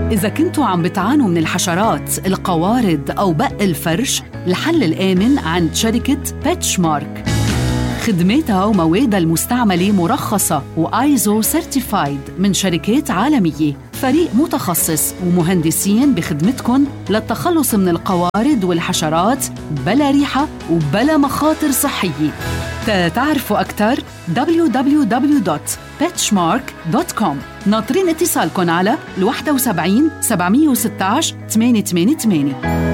إذا كنتوا عم بتعانوا من الحشرات، القوارض أو بق الفرش، الحل الآمن عند شركة بيتشمارك. خدماتها وموادها المستعملة مرخصة وآيزو سيرتيفايد من شركات عالمية. فريق متخصص ومهندسين بخدمتكم للتخلص من القوارض والحشرات بلا ريحة وبلا مخاطر صحية. تعرفوا أكثر www.petchmark.com. ناطرين اتصالكم على 71 716 888.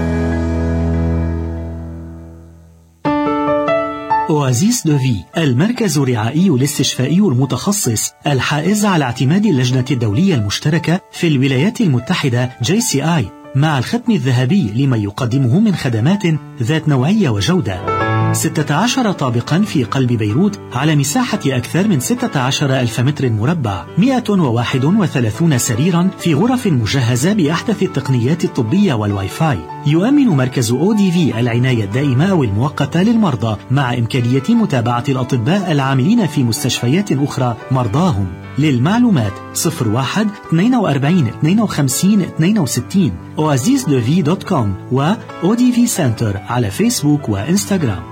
أوازيس دوفي، المركز الرعائي الاستشفائي المتخصص الحائز على اعتماد اللجنة الدولية المشتركة في الولايات المتحدة JCI، مع الختم الذهبي لما يقدمه من خدمات ذات نوعية وجودة. 16 طابقا في قلب بيروت على مساحة أكثر من 16,000 متر مربع، 131 سريرا في غرف مجهزة بأحدث التقنيات الطبية والواي فاي. يؤمن مركز ODV العناية الدائمة والمؤقتة للمرضى مع إمكانية متابعة الأطباء العاملين في مستشفيات أخرى مرضاهم. للمعلومات 01 42 52 62 oasisdevi.com و ODV Center على فيسبوك وإنستغرام.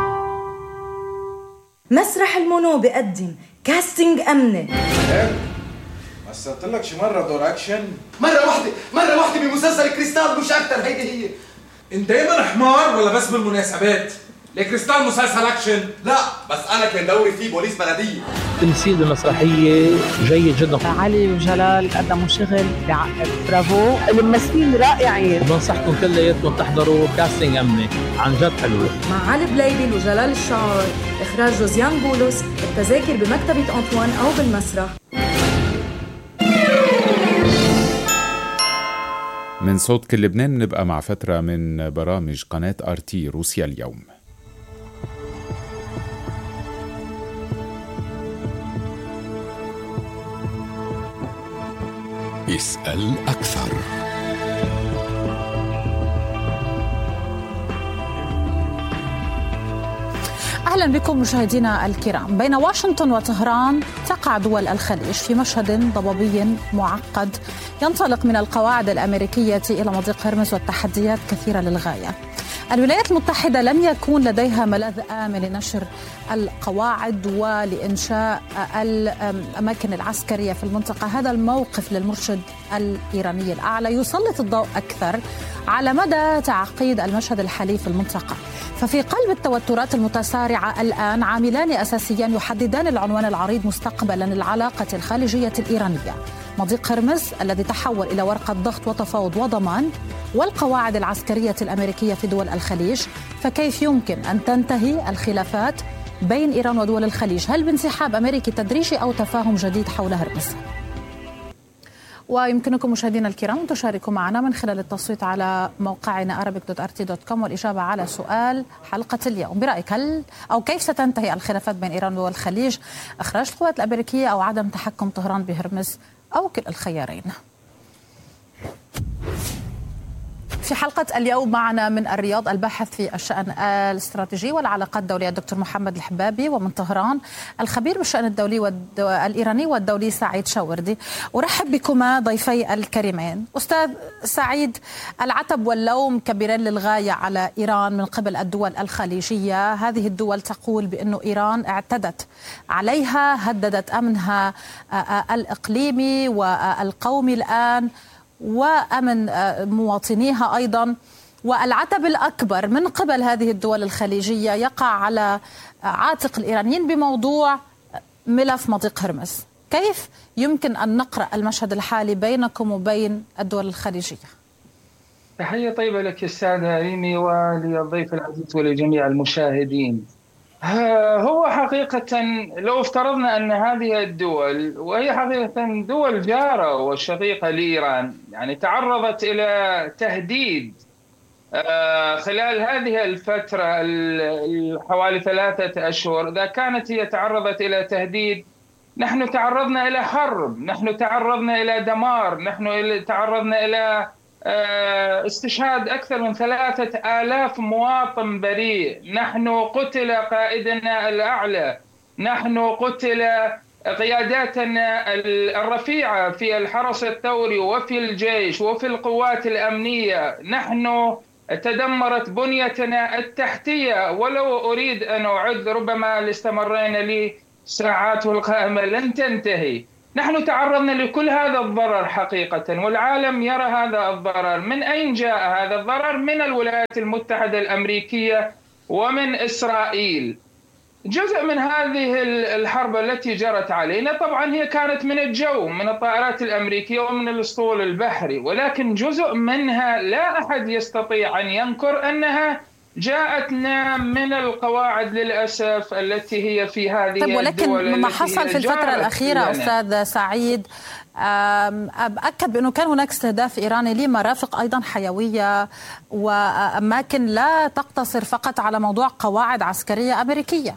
مسرح المونو بقدم كاستنج أمني. مثلت لك شي مرة دور أكشن؟ مرة واحدة بمسلسل كريستال، مش أكتر. هيدي هي. أنت دايما حمار ولا بس بالمناسبات؟ لكريستال مسلسل أكشن؟ لا، بس أنا كان دوري فيه بوليس بلدية. تمثيل المسرحية جيد جدا. علي وجلال قدموا شغل بعقد، برافو. الممثلين رائعين. بنصحكم كلياتكم تحضروا كاستنج أمني، عن جد حلوة. مع علي بليبل وجلال الشعار، إخراج جوزيان بولس. التذاكر بمكتبة أنطوان أو بالمسرح. من صوت كل لبنان نبقى مع فترة من برامج قناة RT روسيا اليوم. اسأل أكثر. أهلا بكم مشاهدينا الكرام. بين واشنطن وطهران تقع دول الخليج في مشهد ضبابي معقد ينطلق من القواعد الأمريكية إلى مضيق هرمز والتحديات كثيرة للغاية. الولايات المتحدة لم يكن لديها ملاذ آمن لنشر القواعد ولإنشاء الأماكن العسكرية في المنطقة. هذا الموقف للمرشد الإيراني الأعلى يسلط الضوء أكثر على مدى تعقيد المشهد الحالي في المنطقة. ففي قلب التوترات المتسارعة الآن عاملان أساسيان يحددان العنوان العريض مستقبلا العلاقة الخارجية الإيرانية: مضيق هرمز الذي تحول إلى ورقة ضغط وتفاوض وضمان، والقواعد العسكرية الأمريكية في دول الخليج. فكيف يمكن أن تنتهي الخلافات بين إيران ودول الخليج؟ هل بانسحاب أمريكي تدريجي أو تفاهم جديد حول هرمز؟ ويمكنكم مشاهدينا الكرام أن تشاركوا معنا من خلال التصويت على موقعنا arabic.rt.com والإجابة على سؤال حلقة اليوم: برأيك هل أو كيف ستنتهي الخلافات بين إيران ودول الخليج؟ إخراج القوات الأمريكية أو عدم تحكم طهران بهرمز، أو كلا الخيارين؟ في حلقة اليوم معنا من الرياض الباحث في الشأن الاستراتيجي والعلاقات الدولية الدكتور محمد الحبابي، ومن طهران الخبير بالشأن الدولي الإيراني والدولي سعيد شاوردي. أرحب بكما ضيفي الكريمين. أستاذ سعيد، العتب واللوم كبيرين للغاية على إيران من قبل الدول الخليجية. هذه الدول تقول بأن إيران اعتدت عليها، هددت أمنها الإقليمي والقومي الآن وأمن مواطنيها أيضا. والعتب الأكبر من قبل هذه الدول الخليجية يقع على عاتق الإيرانيين بموضوع ملف مضيق هرمز. كيف يمكن أن نقرأ المشهد الحالي بينكم وبين الدول الخليجية؟ تحية طيبة لك السادة ريمي وللضيف العزيز ولجميع المشاهدين. هو حقيقة لو افترضنا أن هذه الدول، وهي حقيقة دول جارة وشقيقة لإيران، يعني تعرضت إلى تهديد خلال هذه الفترة حوالي 3 أشهر، إذا كانت هي تعرضت إلى تهديد، نحن تعرضنا إلى حرب، نحن تعرضنا إلى دمار، نحن تعرضنا إلى استشهاد أكثر من 3,000 مواطن بريء، نحن قتل قائدنا الأعلى، نحن قتل قياداتنا الرفيعة في الحرس الثوري وفي الجيش وفي القوات الأمنية، نحن تدمرت بنيتنا التحتية، ولو أريد أن أعد ربما لاستمرينا لي ساعات والقائمة لن تنتهي. نحن تعرضنا لكل هذا الضرر حقيقة، والعالم يرى هذا الضرر. من أين جاء هذا الضرر؟ من الولايات المتحدة الأمريكية ومن إسرائيل. جزء من هذه الحرب التي جرت علينا طبعا هي كانت من الجو، من الطائرات الأمريكية ومن الأسطول البحري، ولكن جزء منها لا أحد يستطيع أن ينكر أنها جاءتنا من القواعد للأسف التي هي في هذه الدول. ولكن ما حصل في الفترة الأخيرة أستاذ سعيد أكد بأنه كان هناك استهداف إيراني لمرافق أيضا حيوية وأماكن لا تقتصر فقط على موضوع قواعد عسكرية أمريكية.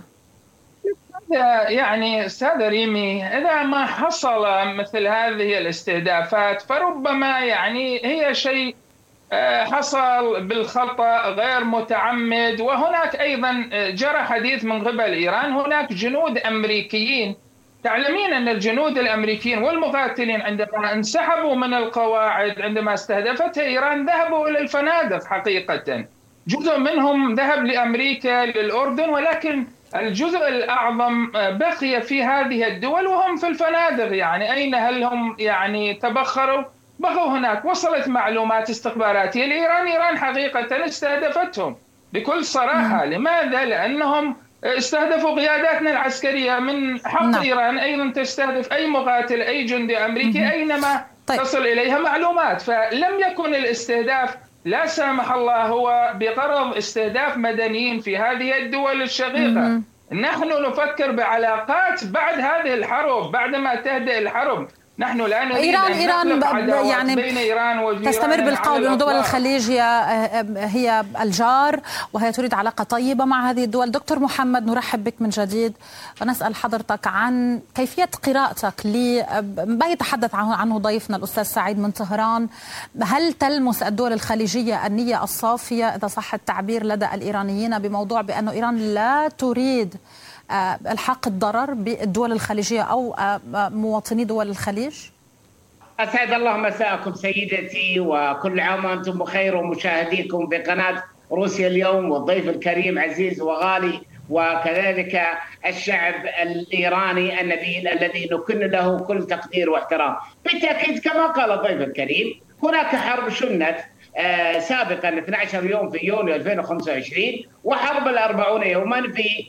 يعني أستاذ ريمي، إذا ما حصل مثل هذه الاستهدافات فربما يعني هي شيء حصل بالخطأ غير متعمد. وهناك أيضا جرى حديث من قبل إيران، هناك جنود أمريكيين، تعلمين أن الجنود الأمريكيين والمقاتلين عندما انسحبوا من القواعد عندما استهدفتها إيران ذهبوا إلى الفنادق حقيقة. جزء منهم ذهب لأمريكا للأردن، ولكن الجزء الأعظم بقي في هذه الدول وهم في الفنادق. يعني أين هل هم يعني تبخروا؟ بقوا هناك. وصلت معلومات استخباراتية لإيران، إيران حقيقة استهدفتهم بكل صراحة. لماذا؟ لأنهم استهدفوا قياداتنا العسكرية. من حق إيران أيضا تستهدف أي مقاتل أي جندي أمريكي أينما تصل إليها معلومات. فلم يكن الاستهداف لا سامح الله هو بغرض استهداف مدنيين في هذه الدول الشقيقة. نحن نفكر بعلاقات بعد هذه الحرب، بعدما تهدأ الحرب. نحن لا نريد إيران يعني بين إيران تستمر بالقول بأن دول الخليج هي الجار وهي تريد علاقة طيبة مع هذه الدول. دكتور محمد، نرحب بك من جديد ونسأل حضرتك عن كيفية قراءتك ما يتحدث عنه ضيفنا الأستاذ سعيد من طهران. هل تلمس الدول الخليجية النية الصافية إذا صح التعبير لدى الإيرانيين بموضوع بأن إيران لا تريد الحاق الضرر بالدول الخليجية أو مواطني دول الخليج؟ أسعد الله مساءكم سيدتي، وكل عام وأنتم بخير، ومشاهديكم بقناة روسيا اليوم، والضيف الكريم عزيز وغالي، وكذلك الشعب الإيراني النبيل الذي نكن له كل تقدير واحترام. بالتأكيد كما قال الضيف الكريم هناك حرب شنت سابقا 12 يوم في يونيو 2025، وحرب 40 يوما في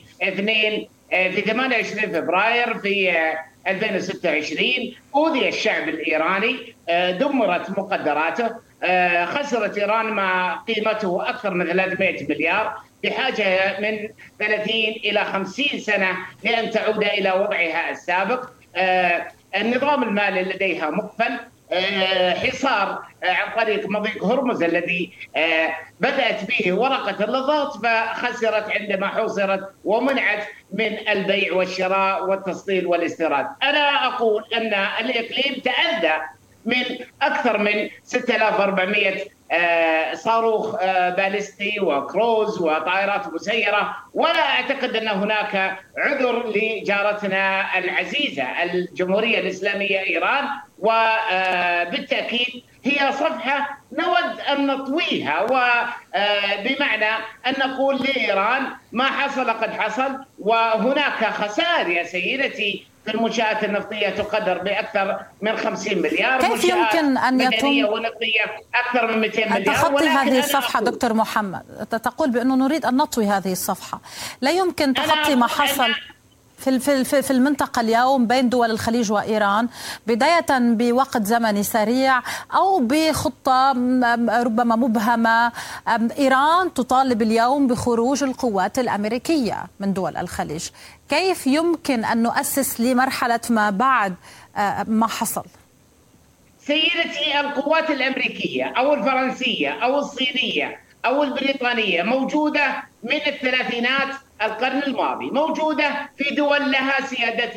28 فبراير في 2026. أوذي الشعب الإيراني، دمرت مقدراته، خسرت إيران ما قيمته أكثر من 300 مليار، بحاجة من 30 إلى 50 سنة لأن تعود إلى وضعها السابق. النظام المالي لديها مقفل، حصار عن طريق مضيق هرمز الذي بدأت به ورقة الضغط، فخسرت عندما حوصرت ومنعت من البيع والشراء والتصدير والاستيراد. أنا أقول أن الإقليم تأذى من أكثر من 6400 صاروخ باليستي وكروز وطائرات مسيرة، ولا أعتقد أن هناك عذر لجارتنا العزيزة الجمهورية الإسلامية إيران. وبالتأكيد هي صفحة نود أن نطويها، وبمعنى أن نقول لإيران ما حصل قد حصل، وهناك خسائر يا سيدتي في المنشآت النفطية تقدر بأكثر من 50 مليار. كيف يمكن أن يتم ونفطية أكثر من 200 مليار تخطي هذه الصفحة؟ دكتور محمد، تقول بأنه نريد أن نطوي هذه الصفحة، لا يمكن تخطي ما حصل في المنطقة اليوم بين دول الخليج وإيران، بداية بوقت زمني سريع أو بخطة ربما مبهمة. إيران تطالب اليوم بخروج القوات الأمريكية من دول الخليج. كيف يمكن أن نؤسس لمرحلة ما بعد ما حصل؟ سيدتي، القوات الأمريكية أو الفرنسية أو الصينية أو البريطانية موجودة من الثلاثينات القرن الماضي، موجودة في دول لها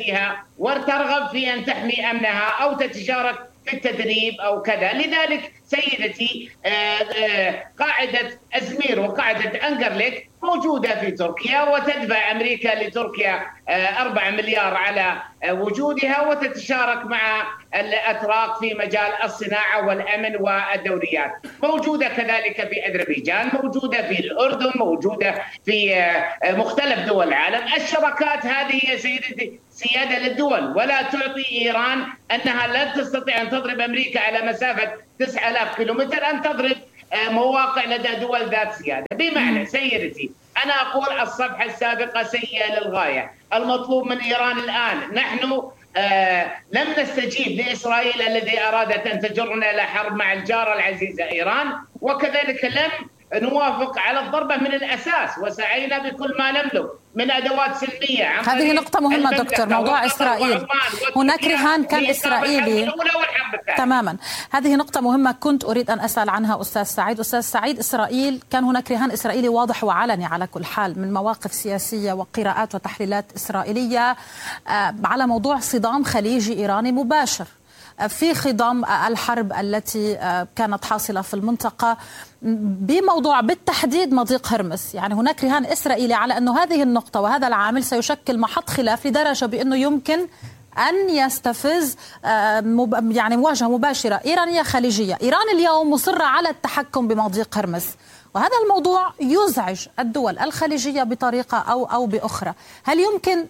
سيادتها وترغب في أن تحمي أمنها أو تتشارك في التدريب أو كذا. لذلك سيدتي قاعدة أزمير وقاعدة أنكرليك موجودة في تركيا، وتدفع أمريكا لتركيا 4 مليار على وجودها، وتتشارك مع الأتراك في مجال الصناعة والأمن والدوريات. موجودة كذلك في أذربيجان، موجودة في الأردن، موجودة في مختلف دول العالم. الشراكات هذه يا سيدتي سيادة للدول، ولا تعطي إيران أنها لن تستطيع أن تضرب أمريكا على مسافة 9000 كيلومتر، أن تضرب مواقع لدى دول ذات سيادة. بمعنى سيدتي أنا أقول الصفحة السابقة سيئة للغاية. المطلوب من إيران الآن، نحن لم نستجيب لإسرائيل الذي أرادت أن تجرنا إلى حرب مع الجارة العزيزة إيران، وكذلك لم نوافق على الضربة من الأساس، وسعينا بكل ما نملك من أدوات سلمية. هذه نقطة مهمة دكتور، موضوع إسرائيل. هناك رهان كان إسرائيلي تماما. هذه نقطة مهمة كنت أريد أن أسأل عنها أستاذ سعيد. أستاذ سعيد، إسرائيل كان هناك رهان إسرائيلي واضح وعلني على كل حال من مواقف سياسية وقراءات وتحليلات إسرائيلية على موضوع صدام خليجي إيراني مباشر في خضم الحرب التي كانت حاصلة في المنطقة بموضوع بالتحديد مضيق هرمز. يعني هناك رهان إسرائيلي على أن هذه النقطة وهذا العامل سيشكل محط خلاف لدرجة بأنه يمكن أن يستفز يعني مواجهة مباشرة إيرانية خليجية. إيران اليوم مصرة على التحكم بمضيق هرمز، وهذا الموضوع يزعج الدول الخليجية بطريقة أو بأخرى. هل يمكن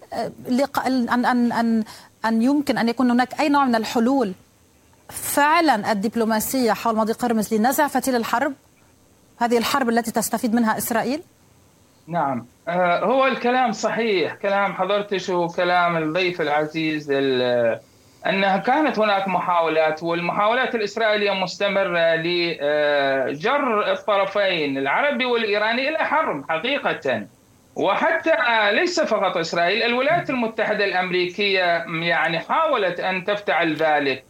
يمكن أن يكون هناك أي نوع من الحلول فعلا الدبلوماسية حول مضيق هرمز لنزع فتيل الحرب، هذه الحرب التي تستفيد منها إسرائيل؟ نعم، هو الكلام صحيح، كلام حضرتك وكلام الضيف العزيز، أنها كانت هناك محاولات، والمحاولات الإسرائيلية مستمرة لجر الطرفين العربي والإيراني إلى حرب حقيقة. وحتى ليس فقط إسرائيل، الولايات المتحدة الأمريكية يعني حاولت أن تفتعل ذلك،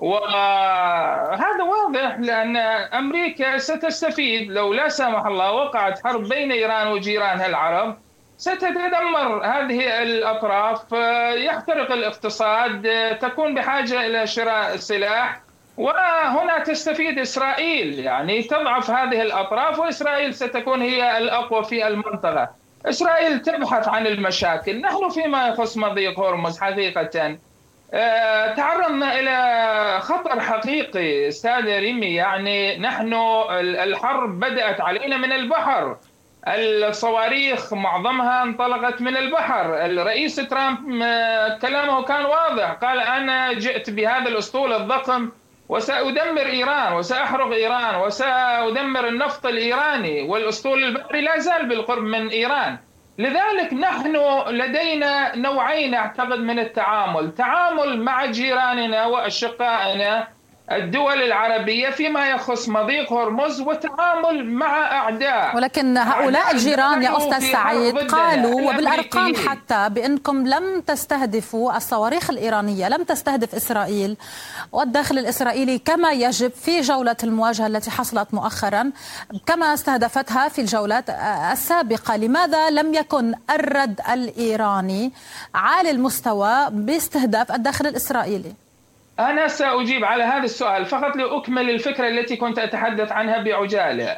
وهذا واضح لأن أمريكا ستستفيد لو لا سمح الله وقعت حرب بين إيران وجيرانها العرب. ستتدمر هذه الأطراف، يحترق الاقتصاد، تكون بحاجة إلى شراء السلاح، وهنا تستفيد إسرائيل، يعني تضعف هذه الأطراف وإسرائيل ستكون هي الأقوى في المنطقة. إسرائيل تبحث عن المشاكل. نحن فيما يخص مضيق هرمز حقيقة تعرضنا إلى خطر حقيقي أستاذ ريمي. يعني نحن الحرب بدأت علينا من البحر، الصواريخ معظمها انطلقت من البحر. الرئيس ترامب كلامه كان واضح، قال أنا جئت بهذا الأسطول الضخم وسأدمر إيران وسأحرق إيران وسأدمر النفط الإيراني، والأسطول البحري لا زال بالقرب من إيران. لذلك نحن لدينا نوعين أعتقد من التعامل، تعامل مع جيراننا وأشقائنا الدول العربية فيما يخص مضيق هرمز، وتعامل مع أعداء. ولكن هؤلاء الجيران يا أستاذ سعيد قالوا وبالأرقام حتى بأنكم لم تستهدفوا الصواريخ الإيرانية، لم تستهدف إسرائيل والداخل الإسرائيلي كما يجب في جولة المواجهة التي حصلت مؤخرا كما استهدفتها في الجولات السابقة. لماذا لم يكن الرد الإيراني عالي المستوى باستهداف الداخل الإسرائيلي؟ أنا سأجيب على هذا السؤال فقط لأكمل الفكرة التي كنت أتحدث عنها بعجالة.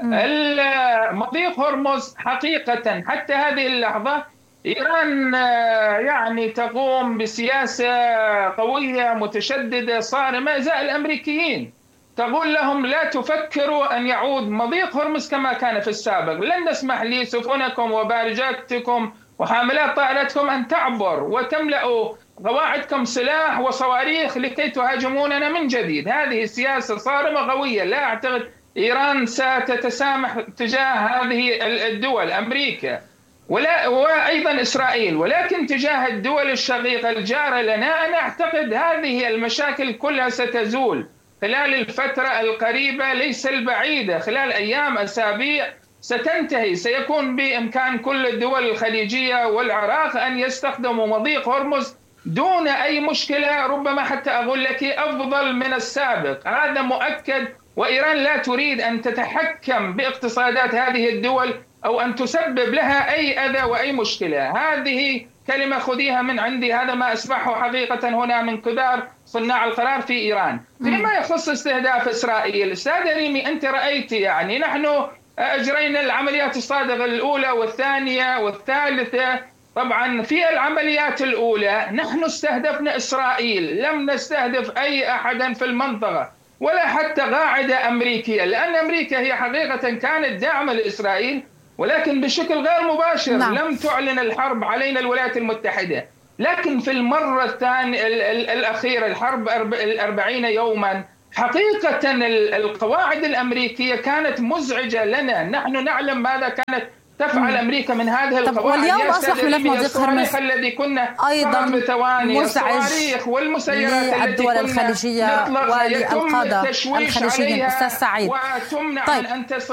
مضيق هرمز حقيقة حتى هذه اللحظة إيران يعني تقوم بسياسة قوية متشددة صارمة إزاء الأمريكيين، تقول لهم لا تفكروا أن يعود مضيق هرمز كما كان في السابق، لن نسمح لسفنكم وبارجاتكم وحاملات طائراتكم أن تعبر وتملأوا قواعدكم سلاح وصواريخ لكي تهاجموننا من جديد. هذه سياسة صارمة قوية، لا أعتقد إيران ستتسامح تجاه هذه الدول أمريكا وأيضا إسرائيل، ولكن تجاه الدول الشقيقة الجارة لنا أنا أعتقد هذه المشاكل كلها ستزول خلال الفترة القريبة ليس البعيدة، خلال أيام أسابيع ستنتهي. سيكون بإمكان كل الدول الخليجية والعراق أن يستخدموا مضيق هرمز دون أي مشكلة، ربما حتى أقول لك أفضل من السابق، هذا مؤكد. وإيران لا تريد أن تتحكم باقتصادات هذه الدول أو أن تسبب لها أي أذى وأي مشكلة. هذه كلمة خذيها من عندي، هذا ما أسمعه حقيقة هنا من كبار صناع القرار في إيران. فيما يخص استهداف إسرائيل، أستاذة ريمي أنت رأيت يعني نحن أجرينا العمليات الصادقة الأولى والثانية والثالثة. طبعا في العمليات الأولى نحن استهدفنا إسرائيل، لم نستهدف أي أحدا في المنطقة ولا حتى قاعدة أمريكية، لأن أمريكا هي حقيقة كانت داعمة لإسرائيل ولكن بشكل غير مباشر. لم تعلن الحرب علينا الولايات المتحدة، لكن في المرة الثانية الأخيرة الحرب 40 يوما حقيقة القواعد الأمريكية كانت مزعجة لنا. نحن نعلم ماذا كانت تفعل أمريكا من هذه القواعد. واليوم أصبح ملف مضيق هرمز الذي كنا أيضا مزعج والمسيرات للدول الخليجية وللقادة الخليجيين. أستاذ سعيد، طيب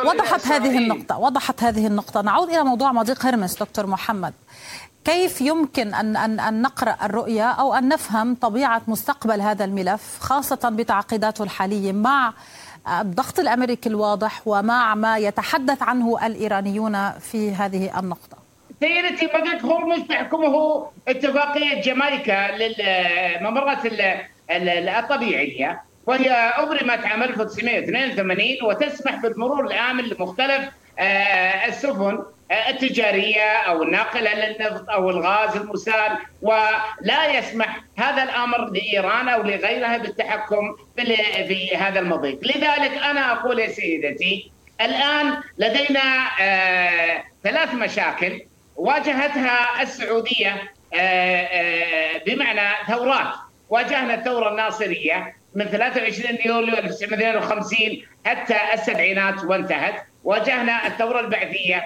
وضحت هذه النقطة. نعود إلى موضوع مضيق هرمز. دكتور محمد، كيف يمكن أن نقرأ الرؤية أو أن نفهم طبيعة مستقبل هذا الملف، خاصة بتعقيداته الحالية مع الضغط الأمريكي الواضح ومع ما يتحدث عنه الإيرانيون في هذه النقطة؟ سيدتي، مضيق هرمز تحكمه اتفاقية جامايكا للممرات الطبيعية، وهي أبرمت عام 1982 وتسمح بالمرور الآمن لمختلف السفن التجارية أو الناقلة للنفط أو الغاز المسال، ولا يسمح هذا الأمر لإيران أو لغيرها بالتحكم في هذا المضيق. لذلك أنا أقول يا سيدتي، الآن لدينا 3 مشاكل واجهتها السعودية بمعنى ثورات. واجهنا الثورة الناصرية من 23 يوليو 1952 حتى السبعينات وانتهت. واجهنا الثورة البعثية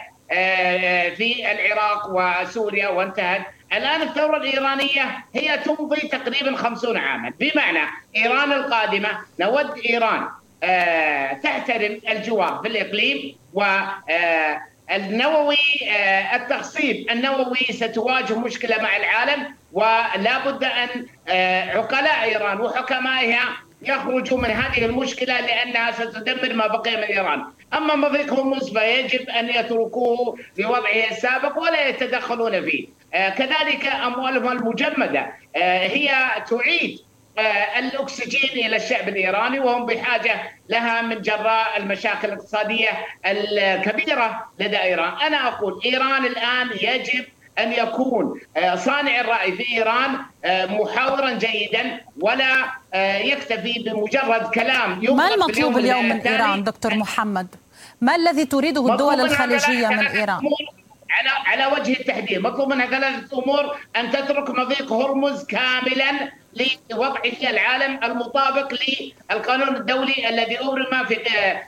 في العراق وسوريا وانتهت. الآن الثورة الإيرانية هي تمضي تقريبا 50 عاما، بمعنى إيران القادمة نود إيران تحترم الجوار في الإقليم، والنووي التخصيب النووي ستواجه مشكلة مع العالم، ولا بد أن عقلاء إيران وحكمائها يخرجوا من هذه المشكلة لأنها ستدمر ما بقي من إيران. أما مضيق هرمز فيجب أن يتركوه بوضعه السابق ولا يتدخلون فيه. كذلك أموالهم المجمدة هي تعيد الأكسجين إلى الشعب الإيراني، وهم بحاجة لها من جراء المشاكل الاقتصادية الكبيرة لدى إيران. أنا أقول إيران الآن يجب أن يكون صانع الرأي في إيران محاورا جيدا، ولا يكتفي بمجرد كلام. ما المطلوب اليوم من إيران دكتور محمد؟ ما الذي تريده الدول الخليجية من إيران؟ على وجه التحديد مطلوب منها 3 أمور: أن تترك مضيق هرمز كاملا لوضعه في العالم المطابق للقانون الدولي الذي أبرم في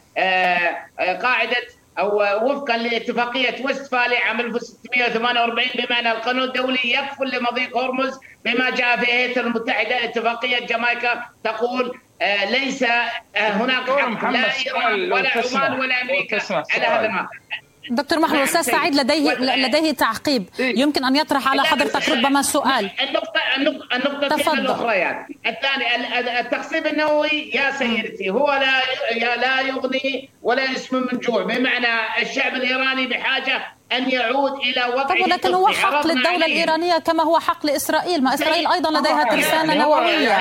قاعدة أو وفقا لاتفاقية وستفالي عام 1648، بمعنى القانون الدولي يكفل لمضيق هرمز بما جاء في الهيئة المتحدة. اتفاقية جامايكا تقول ليس هناك حق لا إيران ولا عمان ولا أمريكا على هذا الموضوع. دكتور محمد، أستاذ سعيد لديه تعقيب يمكن أن يطرح على حضرتك ربما سؤال. النقطة الأخريات. الثاني التخصيب النووي يا سيدتي هو لا يغني ولا يسمن من جوع، بمعنى الشعب الإيراني بحاجة أن يعود إلى وضعه. لكن هو حق للدولة الإيرانية كما هو حق لإسرائيل، ما إسرائيل أيضا لديها ترسانة نووية.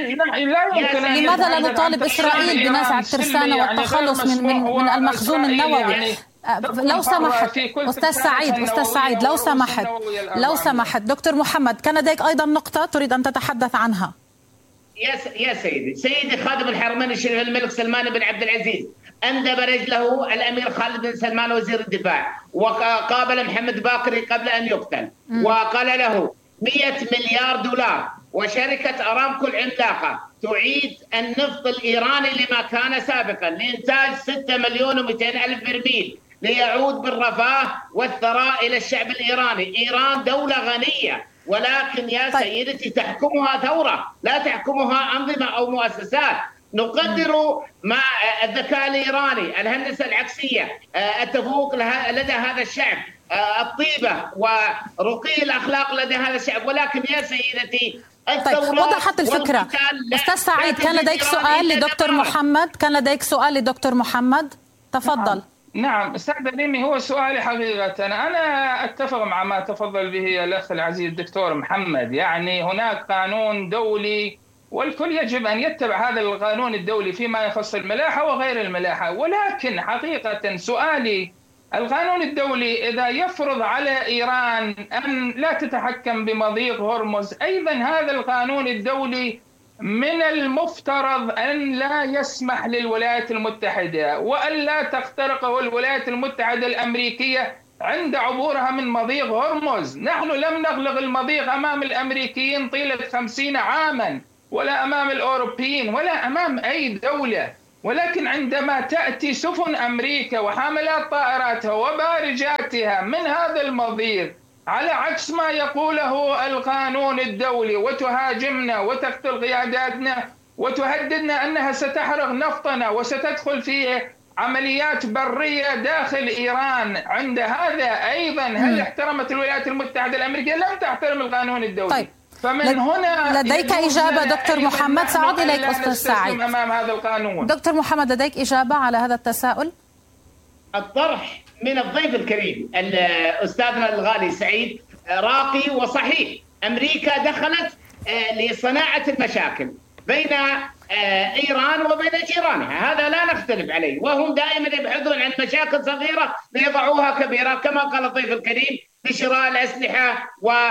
لماذا لا نطالب إسرائيل بنزع الترسانة والتخلص من المخزون النووي؟ لو سمحت أستاذ سعيد لو سمحت دكتور محمد، كان لديك أيضا نقطة تريد أن تتحدث عنها. يا سيدي خادم الحرمين الشريف الملك سلمان بن عبد العزيز أندب رجله الأمير خالد بن سلمان وزير الدفاع، وقابل محمد باقري قبل أن يقتل وقال له 100 مليار دولار وشركة أرامكو العملاقة تعيد النفط الإيراني لما كان سابقا لإنتاج 6,200,000 برميل ليعود بالرفاه والثراء إلى الشعب الإيراني. إيران دولة غنية، ولكن يا سيدتي تحكمها ثورة لا تحكمها أنظمة أو مؤسسات. نقدر مع الذكاء الإيراني، الهندسة العكسية، التفوق لدى هذا الشعب، الطيبة ورقي الأخلاق لدى هذا الشعب، ولكن يا سيدتي وضحت الفكرة. أستاذ سعيد، كان لديك سؤال لدكتور محمد؟ تفضل. نعم أستاذ ريمي، هو سؤالي حقيقة أنا أتفق مع ما تفضل به الأخ العزيز الدكتور محمد. يعني هناك قانون دولي والكل يجب أن يتبع هذا القانون الدولي فيما يخص الملاحة وغير الملاحة. ولكن حقيقة سؤالي، القانون الدولي إذا يفرض على إيران أن لا تتحكم بمضيق هرمز، أيضا هذا القانون الدولي من المفترض أن لا يسمح للولايات المتحدة وأن لا تخترقه الولايات المتحدة الأمريكية عند عبورها من مضيق هرمز. نحن لم نغلق المضيق أمام الأمريكيين طيلة 50 عاما، ولا أمام الأوروبيين، ولا أمام أي دولة. ولكن عندما تأتي سفن أمريكا وحاملات طائراتها وبارجاتها من هذا المضيق على عكس ما يقوله القانون الدولي وتهاجمنا وتقتل قياداتنا وتهددنا أنها ستحرق نفطنا وستدخل في عمليات برية داخل إيران، عند هذا أيضا هل احترمت الولايات المتحدة الأمريكية؟ لم تحترم القانون الدولي. طيب. فمن هنا لديك إجابة دكتور محمد؟ سأعود إليك أستاذ سعيد. أمام هذا القانون. دكتور محمد، لديك إجابة على هذا التساؤل؟ الطرح من الضيف الكريم أستاذنا الغالي سعيد راقي وصحيح. أمريكا دخلت لصناعة المشاكل بين إيران وبين جيرانها، هذا لا نختلف عليه، وهم دائما يبحثون عن مشاكل صغيرة ليضعوها كبيرة، كما قال الضيف الكريم بشراء الأسلحة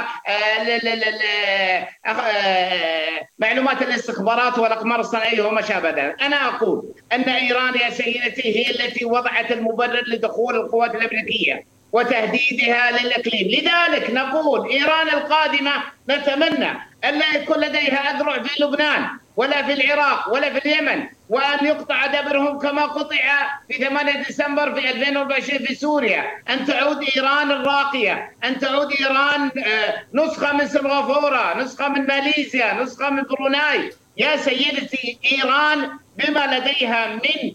ومعلومات الاستخبارات والأقمار الصناعية وما شابه ذلك. أنا أقول أن إيران يا سيدتي هي التي وضعت المبرر لدخول القوات الأمريكية وتهديدها للإقليم. لذلك نقول إيران القادمة نتمنى أن لا يكون لديها أذرع في لبنان ولا في العراق ولا في اليمن، وأن يقطع دبرهم كما قطع في 8 ديسمبر في 2024 في سوريا. أن تعود إيران الراقية، أن تعود إيران نسخة من سنغافورة، نسخة من ماليزيا، نسخة من بروناي. يا سيدتي إيران بما لديها من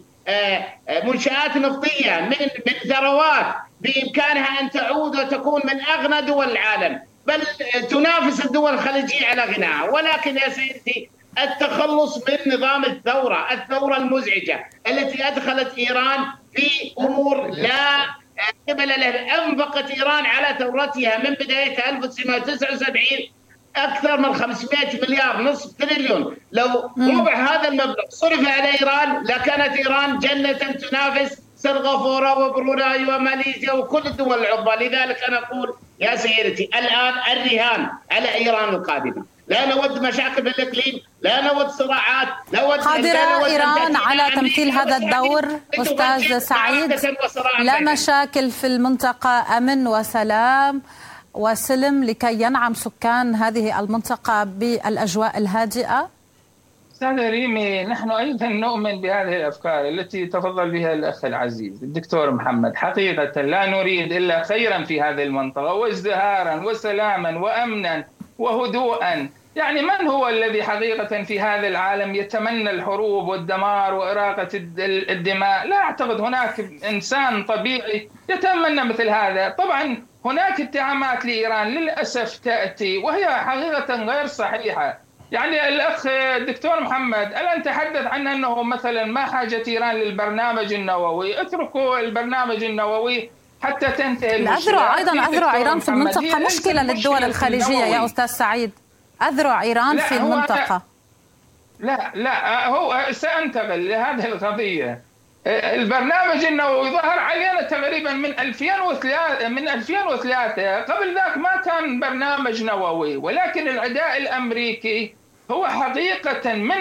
منشآت نفطية، من ثروات، بإمكانها أن تعود وتكون من أغنى دول العالم، بل تنافس الدول الخليجية على غناها. ولكن يا سيدتي التخلص من نظام الثورة المزعجة التي أدخلت إيران في أمور لا قبل لها. أنفقت إيران على ثورتها من بدايتها 1979 أكثر من 500 مليار، نصف تريليون. لو ربع هذا المبلغ صرف على إيران لكانت إيران جنة تنافس سنغافورة وبروناي وماليزيا وكل الدول العظمى. لذلك أنا أقول يا سيدتي الآن الرهان على إيران القادمة. لا نود مشاكل بالإقليم، لا نود صراعات، قادرة إيران على تمثيل هذا الدور أستاذ سعيد؟ لا مشاكل في المنطقة، أمن وسلام وسلم لكي ينعم سكان هذه المنطقة بالأجواء الهادئة؟ أستاذ ريمي، نحن أيضا نؤمن بهذه الأفكار التي تفضل بها الأخ العزيز الدكتور محمد. حقيقة لا نريد إلا خيرا في هذه المنطقة وازدهارا وسلاما وأمنا وهدوءا. يعني من هو الذي حقيقة في هذا العالم يتمنى الحروب والدمار وإراقة الدماء؟ لا أعتقد هناك إنسان طبيعي يتمنى مثل هذا. طبعا هناك اتهامات لإيران للأسف تأتي وهي حقيقة غير صحيحة. يعني الأخ الدكتور محمد الآن تحدث عن أنه مثلا ما حاجة إيران للبرنامج النووي، اتركوا البرنامج النووي حتى تنتهي الأذرع. أيضا أذرع إيران في المنطقة مشكلة للدول الخليجية يا أستاذ سعيد. أذرع إيران في المنطقة. لا هو سأنتقل لهذه القضية. البرنامج النووي ظهر علينا تقريبا من 2003. قبل ذاك ما كان برنامج نووي، ولكن العداء الأمريكي هو حقيقة من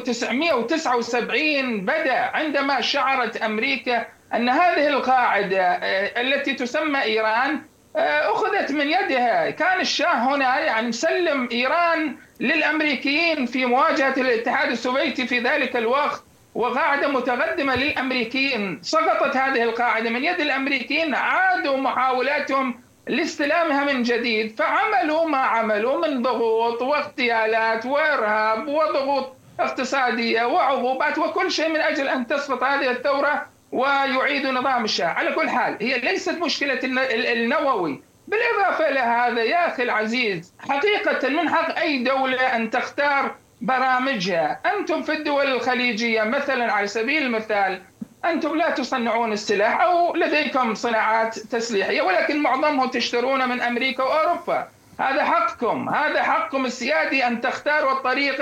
1979 بدأ عندما شعرت أمريكا أن هذه القاعدة التي تسمى إيران أخذت من يدها. كان الشاه هنا يعني مسلم إيران للأمريكيين في مواجهة الاتحاد السوفيتي في ذلك الوقت، وقاعدة متقدمة للأمريكيين. سقطت هذه القاعدة من يد الأمريكيين، عادوا محاولاتهم لاستلامها من جديد، فعملوا ما عملوا من ضغوط واغتيالات وإرهاب وضغوط اقتصادية وعقوبات وكل شيء من أجل أن تسقط هذه الثورة ويعيد نظام الشاه. على كل حال هي ليست مشكلة النووي. بالإضافة إلى هذا يا أخي العزيز، حقيقة من حق أي دولة أن تختار برامجها. أنتم في الدول الخليجية مثلا على سبيل المثال أنتم لا تصنعون السلاح أو لديكم صناعات تسليحية، ولكن معظمه تشترون من أمريكا وأوروبا. هذا حقكم، هذا حقكم السيادي أن تختاروا الطريقة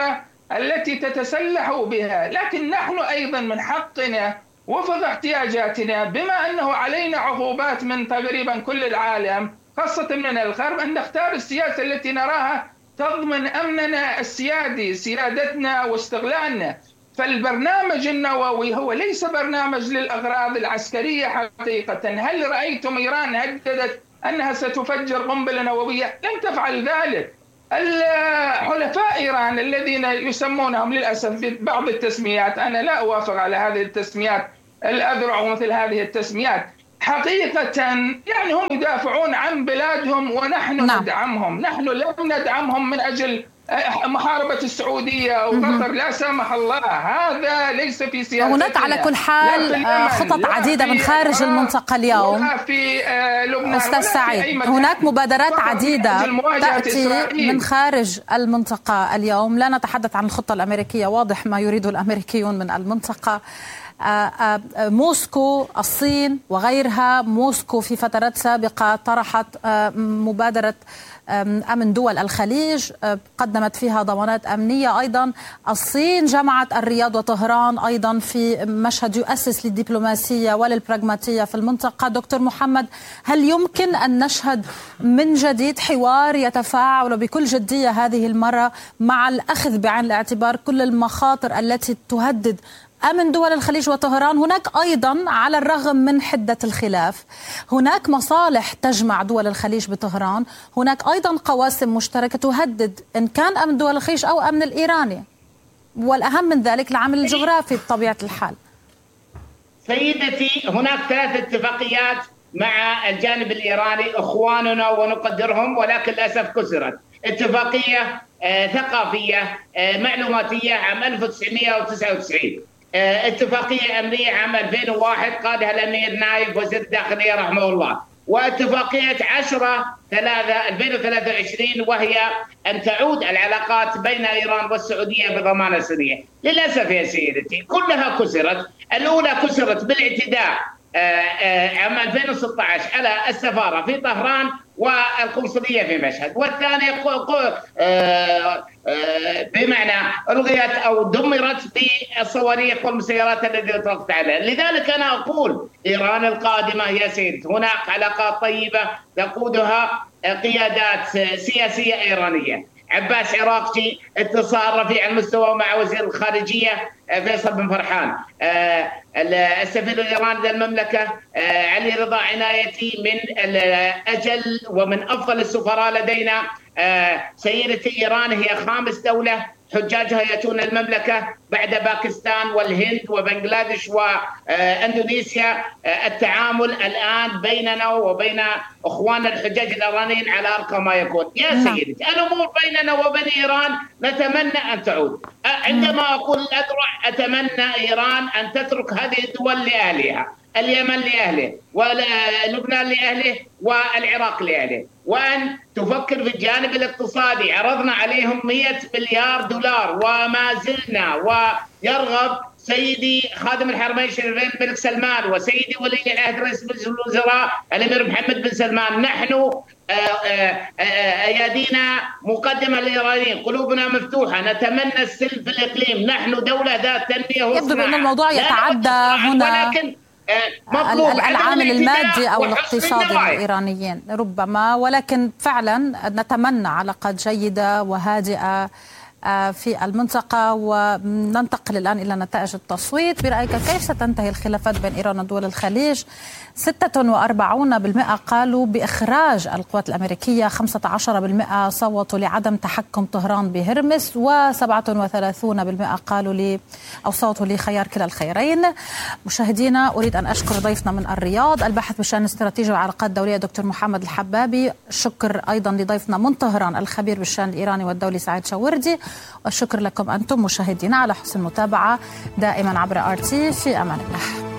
التي تتسلح بها، لكن نحن أيضا من حقنا وفق احتياجاتنا، بما أنه علينا عقوبات من تقريبا كل العالم خاصة من الغرب، أن نختار السياسة التي نراها تضمن أمننا السيادي، سيادتنا واستقلالنا. فالبرنامج النووي هو ليس برنامج للأغراض العسكرية حقيقة. هل رأيتم إيران هددت أنها ستفجر قنبلة نووية؟ لن تفعل ذلك. الحلفاء إيران الذين يسمونهم للأسف ببعض التسميات، أنا لا أوافق على هذه التسميات، الأذرع ومثل هذه التسميات، حقيقة يعني هم يدافعون عن بلادهم ونحن ندعمهم. نحن لم ندعمهم من أجل محاربة السعودية وقطر، لا سمح الله، هذا ليس في سياستنا. هناك على كل حال خطط عديدة من خارج المنطقة اليوم في لبنان. أستاذ سعيد، هناك مبادرات عديدة تأتي من خارج المنطقة اليوم. لا نتحدث عن الخطة الأمريكية، واضح ما يريد الأمريكيون من المنطقة. موسكو، الصين وغيرها. موسكو في فترات سابقة طرحت مبادرة أمن دول الخليج، قدمت فيها ضمانات أمنية. أيضا الصين جمعت الرياض وطهران أيضا في مشهد يؤسس للدبلوماسية وللبراغماتية في المنطقة. دكتور محمد، هل يمكن أن نشهد من جديد حوار يتفاعل بكل جدية هذه المرة مع الأخذ بعين الاعتبار كل المخاطر التي تهدد أمن دول الخليج وطهران؟ هناك أيضا على الرغم من حدة الخلاف هناك مصالح تجمع دول الخليج بطهران، هناك أيضا قواسم مشتركة تهدد إن كان أمن دول الخليج أو أمن الإيراني، والأهم من ذلك العامل الجغرافي بطبيعة الحال. سيدتي، هناك 3 اتفاقيات مع الجانب الإيراني، إخواننا ونقدرهم، ولكن للأسف كسرت. اتفاقية ثقافية معلوماتية عام 1999، اتفاقية أمنية عام 2001 قادها الأمير نايف وزير الداخلية رحمه الله، واتفاقية 10/3/2023 وهي أن تعود العلاقات بين إيران والسعودية بضمانة سنية. للأسف يا سيدتي كلها كسرت. الأولى كسرت بالاعتداء عام 2016 على السفارة في طهران والقنصلية في مشهد، والثانية بمعنى ألغيت أو دمرت بالصواريخ والمسيرات التي أطلقت عليها. لذلك أنا أقول إيران القادمة يا سيد هناك علاقات طيبة تقودها قيادات سياسية إيرانية. عباس عراقجي اتصال رفيع المستوى مع وزير الخارجية فيصل بن فرحان، السفير الإيراني للمملكة علي رضا عنايتي من الأجل ومن أفضل السفراء لدينا. سيدتي إيران هي 5 دولة حجاجها يأتون المملكة بعد باكستان والهند وبنغلاديش وأندونيسيا. التعامل الآن بيننا وبين أخواننا الحجاج الإيرانيين على أرقى ما يكون. يا سيدتي الأمور بيننا وبين إيران نتمنى أن تعود. عندما أقول الأذرع أتمنى إيران أن تترك هذه الدول لأهلها، اليمن لأهله ولبنان لأهله والعراق لأهله، وأن تفكر في الجانب الاقتصادي. عرضنا عليهم 100 مليار دولار وما زلنا، ويرغب سيدي خادم الحرمين الشريفين الملك سلمان وسيدي ولي العهد رئيس مجلس الوزراء الأمير محمد بن سلمان. نحن أيادينا مقدمة للإيرانيين، قلوبنا مفتوحة، نتمنى السلم في الإقليم. نحن دولة ذات تنمية وصناعة. يبدو بأن الموضوع يتعدى هنا العامل المادي أو الاقتصادي للإيرانيين ربما، ولكن فعلا نتمنى علاقات جيدة وهادئة في المنطقة. وننتقل الآن إلى نتائج التصويت. برأيك كيف ستنتهي الخلافات بين إيران ودول الخليج؟ 46% قالوا بإخراج القوات الأمريكية، 15% صوتوا لعدم تحكم طهران بهرمس، و37% قالوا أو صوتوا لخيار كلا الخيرين. مشاهدينا، أريد أن أشكر ضيفنا من الرياض الباحث بالشأن الاستراتيجي والعلاقات الدولية دكتور محمد الحبابي، الشكر أيضا لضيفنا من طهران الخبير بالشأن الإيراني والدولي سعيد شاوردي، والشكر لكم أنتم مشاهدينا على حسن المتابعة دائما عبر RT. في أمان الله.